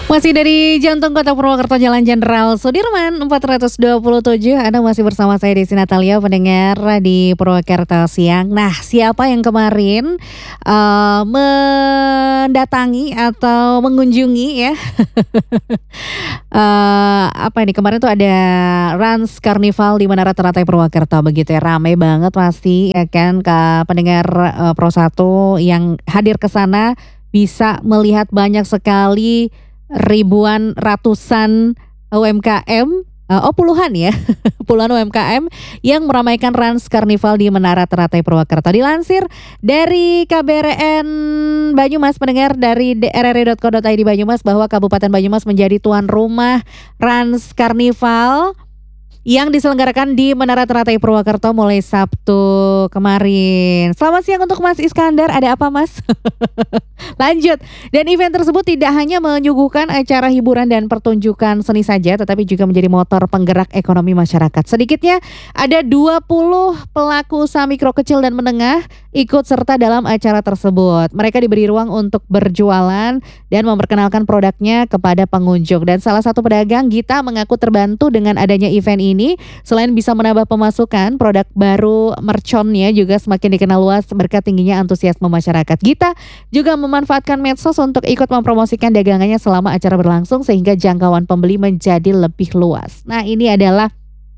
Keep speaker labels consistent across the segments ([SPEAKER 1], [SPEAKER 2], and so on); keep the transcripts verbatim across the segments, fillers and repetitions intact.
[SPEAKER 1] Masih dari Jantung Kota Purwokerto, Jalan Jenderal Sudirman empat ratus dua puluh tujuh. Anda masih bersama saya Desi Natalia, pendengar di Purwokerto Siang. Nah, siapa yang kemarin uh, mendatangi atau mengunjungi ya uh, apa ini kemarin tuh ada Rans Carnival di Menara Teratai Purwokerto, begitu ya, ramai banget pasti ya kan, ke pendengar uh, Pro satu yang hadir ke sana bisa melihat banyak sekali ribuan, ratusan U M K M, oh puluhan ya, puluhan U M K M yang meramaikan Rans Carnival di Menara Teratai Purwokerto. Dilansir dari K B R N Banyumas, pendengar dari r r i dot co dot i d Banyumas, bahwa Kabupaten Banyumas menjadi tuan rumah Rans Carnival yang diselenggarakan di Menara Teratai Purwokerto mulai Sabtu kemarin. Selamat siang untuk Mas Iskandar, ada apa Mas? Lanjut, dan event tersebut tidak hanya menyuguhkan acara hiburan dan pertunjukan seni saja, tetapi juga menjadi motor penggerak ekonomi masyarakat. Sedikitnya ada dua puluh pelaku usaha mikro, kecil, dan menengah ikut serta dalam acara tersebut. Mereka diberi ruang untuk berjualan dan memperkenalkan produknya kepada pengunjung. Dan salah satu pedagang, Gita, mengaku terbantu dengan adanya event ini. Selain bisa menambah pemasukan, produk baru merconnya juga semakin dikenal luas berkat tingginya antusiasme masyarakat. Gita juga memanfaatkan medsos untuk ikut mempromosikan dagangannya selama acara berlangsung sehingga jangkauan pembeli menjadi lebih luas. Nah, ini adalah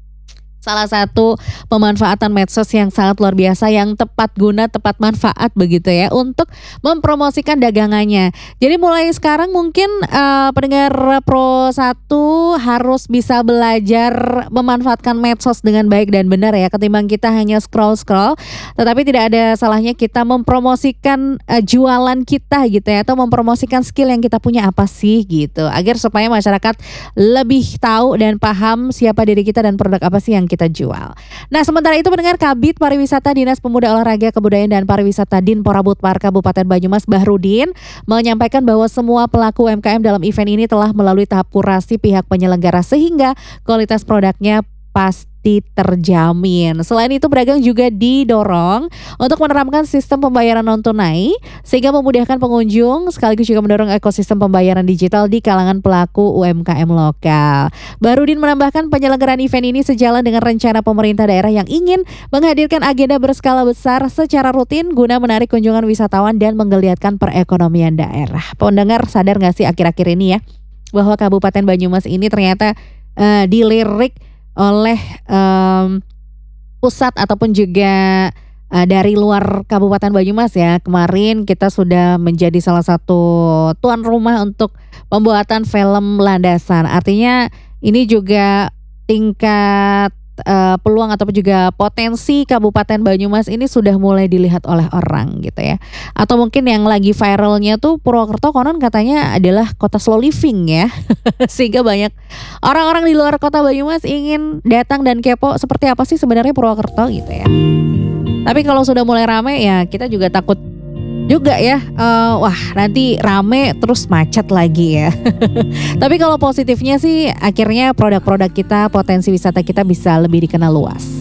[SPEAKER 1] salah satu pemanfaatan medsos yang sangat luar biasa, yang tepat guna, tepat manfaat begitu ya, untuk mempromosikan dagangannya. Jadi mulai sekarang mungkin uh, pendengar Pro satu harus bisa belajar memanfaatkan medsos dengan baik dan benar ya, ketimbang kita hanya scroll-scroll. Tetapi tidak ada salahnya kita mempromosikan uh, jualan kita gitu ya, atau mempromosikan skill yang kita punya apa sih gitu, agar supaya masyarakat lebih tahu dan paham siapa diri kita dan produk apa sih yang kita jual. Nah, sementara itu pendengar, Kabid Pariwisata Dinas Pemuda Olahraga Kebudayaan dan Pariwisata Dinpora Butpar Kabupaten Banyumas, Bahrudin, menyampaikan bahwa semua pelaku U M K M dalam event ini telah melalui tahap kurasi pihak penyelenggara sehingga kualitas produknya pasti terjamin. Selain itu, pedagang juga didorong untuk menerapkan sistem pembayaran non tunai sehingga memudahkan pengunjung, sekaligus juga mendorong ekosistem pembayaran digital di kalangan pelaku U M K M lokal. Bahrudin menambahkan penyelenggaraan event ini sejalan dengan rencana pemerintah daerah yang ingin menghadirkan agenda berskala besar secara rutin guna menarik kunjungan wisatawan dan menggeliatkan perekonomian daerah. Pendengar sadar nggak sih akhir-akhir ini ya, bahwa Kabupaten Banyumas ini ternyata uh, dilirik oleh um, pusat ataupun juga uh, dari luar Kabupaten Banyumas ya. Kemarin kita sudah menjadi salah satu tuan rumah untuk pembuatan film landasan. Artinya ini juga tingkat uh, peluang ataupun juga potensi Kabupaten Banyumas ini sudah mulai dilihat oleh orang gitu ya. Atau mungkin yang lagi viralnya tuh Purwokerto konon katanya adalah kota slow living ya. Sehingga banyak orang-orang di luar kota Banyumas ingin datang dan kepo seperti apa sih sebenarnya Purwokerto gitu ya. Tapi kalau sudah mulai rame ya kita juga takut juga ya, uh, wah nanti rame terus macet lagi ya. Tapi kalau positifnya sih akhirnya produk-produk kita, potensi wisata kita bisa lebih dikenal luas.